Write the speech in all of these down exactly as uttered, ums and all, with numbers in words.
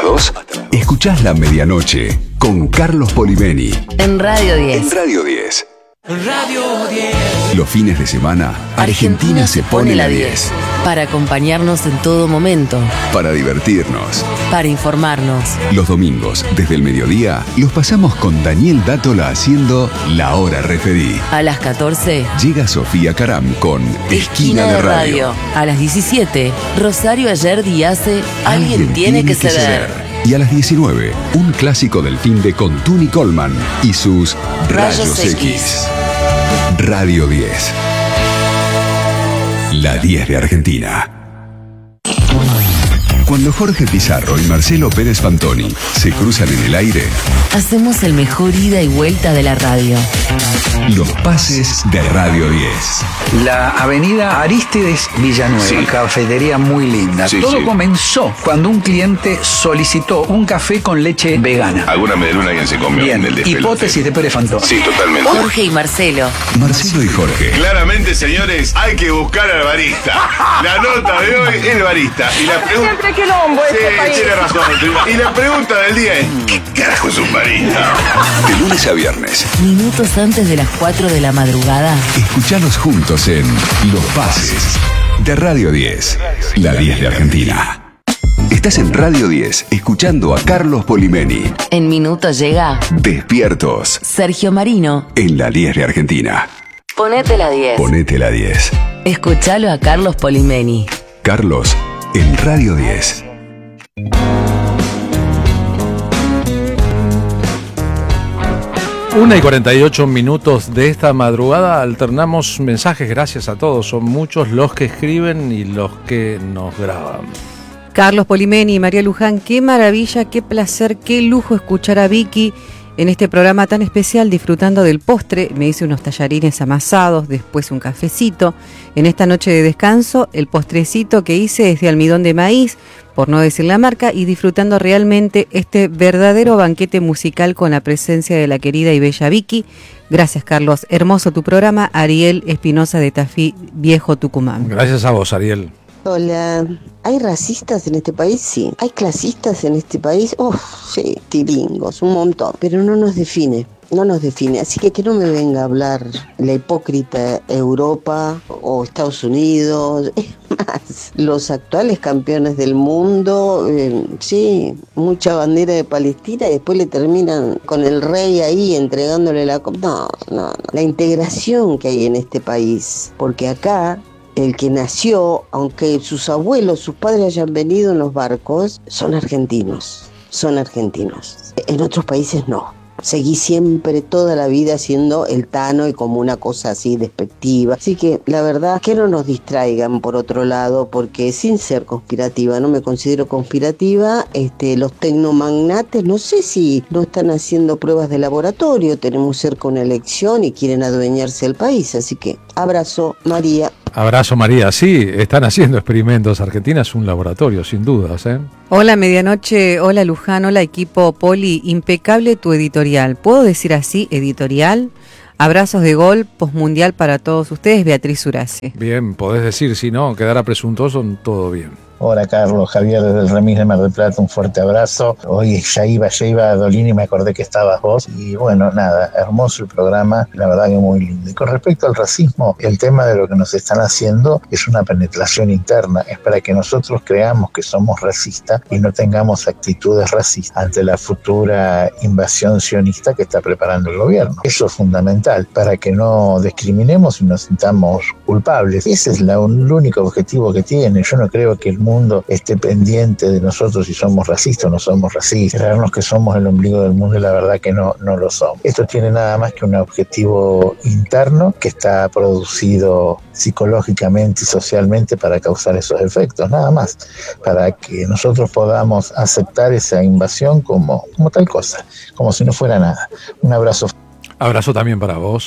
dos, escuchás La Medianoche con Carlos Polimeni. En Radio diez. En Radio diez. Radio diez. Los fines de semana, Argentina se pone la diez. Para acompañarnos en todo momento. Para divertirnos. Para informarnos. Los domingos, desde el mediodía, los pasamos con Daniel Dátola haciendo La Hora Referí. A las catorce, llega Sofía Caram con Esquina de Radio. A las diecisiete, Rosario Ayerdi hace Alguien, Alguien tiene, tiene que, que ceder. ceder. Y a las diecinueve, un clásico del fin de con Tuni Coleman y sus Rayos, Rayos X. X. Radio diez. La diez de Argentina. Cuando Jorge Pizarro y Marcelo Pérez Fantoni se cruzan en el aire, hacemos el mejor ida y vuelta de la radio. Los pases de Radio diez. La avenida Arístides Villanueva, sí. Cafetería muy linda. Sí, Todo sí. comenzó cuando un cliente solicitó un café con leche vegana. Alguna medialuna alguien se comió. Bien, en el hipótesis de Pérez Fantoni. Sí, totalmente. Jorge y Marcelo. Marcelo y Jorge. Claramente, señores, hay que buscar al barista. La nota de hoy es el barista. Y la pregunta... Siempre quilombo sí, este país. Tiene razón. Y la pregunta del día es, ¿qué carajo es un barista? De lunes a viernes, minutos antes de las cuatro de la madrugada, escuchalos juntos en Los Pases de Radio diez, la diez de Argentina. Estás en Radio diez, escuchando a Carlos Polimeni. En minutos llega Despiertos, Sergio Marino, en la diez de Argentina. Ponete la diez. Ponete la diez. Escuchalo a Carlos Polimeni. Carlos, en Radio diez. Una y cuarenta y ocho minutos de esta madrugada, alternamos mensajes, gracias a todos, son muchos los que escriben y los que nos graban. Carlos Polimeni y María Luján, qué maravilla, qué placer, qué lujo escuchar a Vicky en este programa tan especial, disfrutando del postre. Me hice unos tallarines amasados, después un cafecito. En esta noche de descanso, el postrecito que hice es de almidón de maíz, por no decir la marca, y disfrutando realmente este verdadero banquete musical con la presencia de la querida y bella Vicky. Gracias, Carlos. Hermoso tu programa. Ariel Espinosa de Tafí, Viejo Tucumán. Gracias a vos, Ariel. Hola, ¿hay racistas en este país? Sí. ¿Hay clasistas en este país? Uf, sí, tiringos, un montón. Pero no nos define, no nos define. Así que que no me venga a hablar la hipócrita Europa o Estados Unidos. Es más, los actuales campeones del mundo, eh, sí, mucha bandera de Palestina y después le terminan con el rey ahí entregándole la copa. No, no, no. La integración que hay en este país, porque acá el que nació, aunque sus abuelos, sus padres hayan venido en los barcos, son argentinos, son argentinos. En otros países no. Seguí siempre toda la vida siendo el Tano y como una cosa así despectiva. Así que la verdad que no nos distraigan por otro lado, porque sin ser conspirativa, no me considero conspirativa, este, los tecnomagnates no sé si no están haciendo pruebas de laboratorio, tenemos cerca una elección y quieren adueñarse del país. Así que abrazo, María. Abrazo, María. Sí, están haciendo experimentos. Argentina es un laboratorio, sin dudas, ¿eh? Hola, medianoche. Hola, Luján. Hola, equipo Poli. Impecable tu editorial. ¿Puedo decir así, editorial? Abrazos de gol, postmundial para todos ustedes. Beatriz Urace. Bien, podés decir, si no, quedara presuntuoso, todo bien. Hola Carlos, Javier desde el Remis de Mar del Plata, un fuerte abrazo. Hoy ya iba, ya iba a Dolina y me acordé que estabas vos. Y bueno, nada, hermoso el programa, la verdad que muy lindo. Y con respecto al racismo, el tema de lo que nos están haciendo es una penetración interna. Es para que nosotros creamos que somos racistas y no tengamos actitudes racistas ante la futura invasión sionista que está preparando el gobierno. Eso es fundamental, para que no discriminemos y nos sintamos culpables. Ese es la, el único objetivo que tiene. Yo no creo que el mundo mundo esté pendiente de nosotros si somos racistas o no somos racistas, creernos que somos el ombligo del mundo y la verdad que no, no lo somos. Esto tiene nada más que un objetivo interno que está producido psicológicamente y socialmente para causar esos efectos, nada más, para que nosotros podamos aceptar esa invasión como, como tal cosa, como si no fuera nada. Un abrazo. Abrazo también para vos.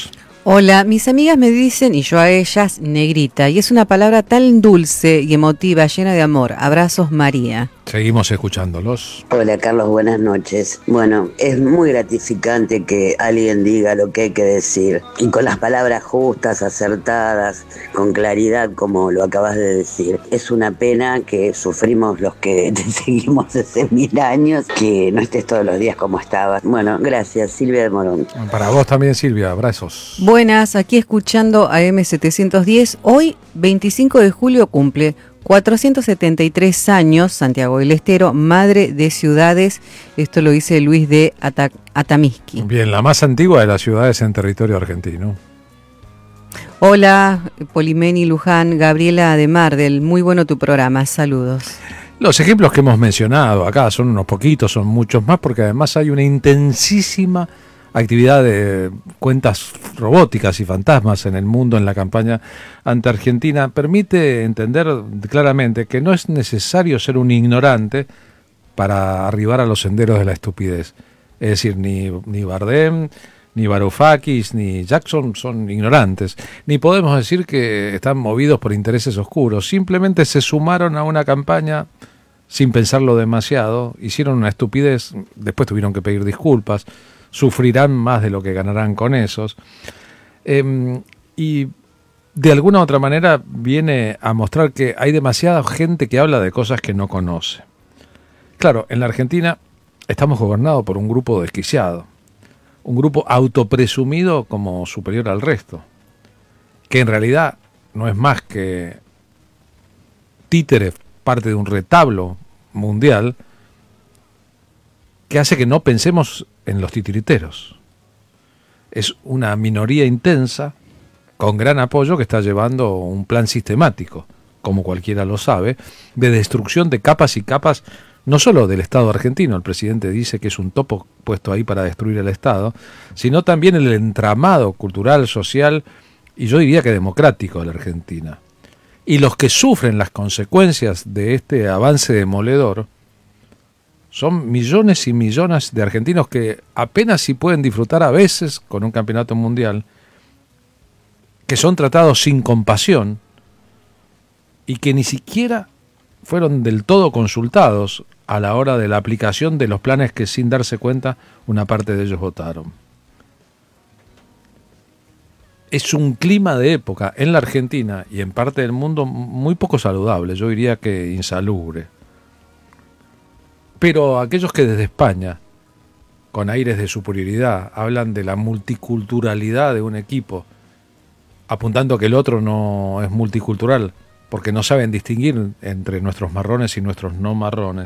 Hola, mis amigas me dicen, y yo a ellas, negrita, y es una palabra tan dulce y emotiva, llena de amor. Abrazos, María. Seguimos escuchándolos. Hola Carlos, buenas noches. Bueno, es muy gratificante que alguien diga lo que hay que decir y con las palabras justas, acertadas, con claridad como lo acabas de decir. Es una pena que sufrimos los que te seguimos hace mil años, que no estés todos los días como estabas. Bueno, gracias, Silvia de Morón. Para vos también, Silvia, abrazos. Buenas, aquí escuchando a M setecientos diez. Hoy, veinticinco de julio, cumple cuatrocientos setenta y tres años, Santiago del Estero, madre de ciudades. Esto lo dice Luis de Ata- Atamisqui. Bien, la más antigua de las ciudades en territorio argentino. Hola, Polimeni, Luján, Gabriela de Mardel. Muy bueno tu programa, saludos. Los ejemplos que hemos mencionado acá son unos poquitos, son muchos más, porque además hay una intensísima actividad de cuentas robóticas y fantasmas en el mundo en la campaña anti-argentina. Permite entender claramente que no es necesario ser un ignorante para arribar a los senderos de la estupidez. Es decir, ni, ni Bardem, ni Varoufakis, ni Jackson son ignorantes. Ni podemos decir que están movidos por intereses oscuros. Simplemente se sumaron a una campaña sin pensarlo demasiado, hicieron una estupidez, después tuvieron que pedir disculpas, sufrirán más de lo que ganarán con esos. Eh, y de alguna u otra manera viene a mostrar que hay demasiada gente que habla de cosas que no conoce. Claro, en la Argentina estamos gobernados por un grupo desquiciado, un grupo autopresumido como superior al resto, que en realidad no es más que títere, parte de un retablo mundial que hace que no pensemos en los titiriteros. Es una minoría intensa, con gran apoyo, que está llevando un plan sistemático, como cualquiera lo sabe, de destrucción de capas y capas, no solo del Estado argentino, el presidente dice que es un topo puesto ahí para destruir el Estado, sino también el entramado cultural, social y yo diría que democrático de la Argentina. Y los que sufren las consecuencias de este avance demoledor son millones y millones de argentinos que apenas si pueden disfrutar a veces con un campeonato mundial, que son tratados sin compasión y que ni siquiera fueron del todo consultados a la hora de la aplicación de los planes que sin darse cuenta una parte de ellos votaron. Es un clima de época en la Argentina y en parte del mundo muy poco saludable, yo diría que insalubre. Pero aquellos que desde España, con aires de superioridad, hablan de la multiculturalidad de un equipo, apuntando que el otro no es multicultural, porque no saben distinguir entre nuestros marrones y nuestros no marrones.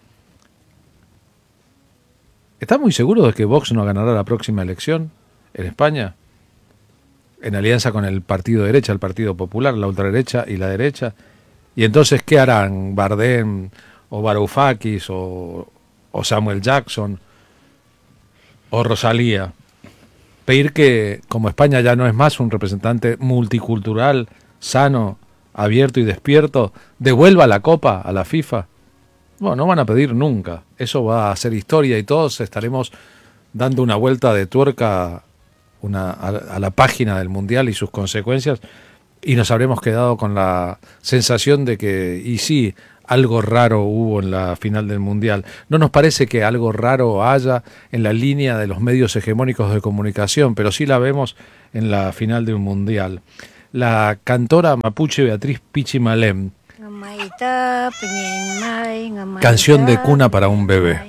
¿Están muy seguros de que Vox no ganará la próxima elección en España? En alianza con el partido de derecha, el Partido Popular, la ultraderecha y la derecha. ¿Y entonces qué harán Bardem o Varoufakis o, o Samuel Jackson o Rosalía? Pedir que, como España ya no es más un representante multicultural, sano, abierto y despierto, devuelva la copa a la FIFA. Bueno, no van a pedir nunca. Eso va a ser historia y todos estaremos dando una vuelta de tuerca una, a, a la página del Mundial y sus consecuencias, y nos habremos quedado con la sensación de que, y sí, algo raro hubo en la final del Mundial. ¿No nos parece que algo raro haya en la línea de los medios hegemónicos de comunicación? Pero sí la vemos en la final de un Mundial. La cantora mapuche Beatriz Pichi Malem, canción de cuna para un bebé.